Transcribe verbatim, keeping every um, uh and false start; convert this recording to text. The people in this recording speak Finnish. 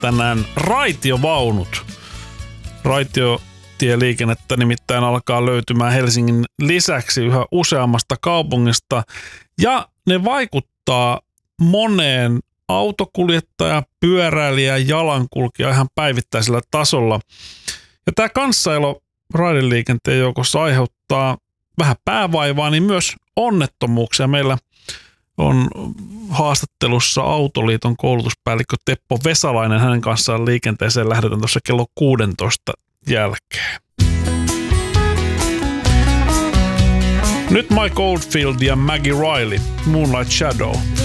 tänään raitiovaunut. Raitiotieliikennettä nimittäin alkaa löytymään Helsingin lisäksi yhä useammasta kaupungista ja ne vaikuttaa moneen autokuljettaja, pyöräilijä, jalankulkija ihan päivittäisellä tasolla. Ja tämä kanssailo raideliikenteen joukossa aiheuttaa vähän päävaivaa, niin myös onnettomuuksia. Meillä on haastattelussa Autoliiton koulutuspäällikkö Teppo Vesalainen. Hänen kanssaan liikenteeseen lähdetään tuossa kello kuusitoista jälkeen. Nyt Mike Oldfield ja Maggie Riley, Moonlight Shadow.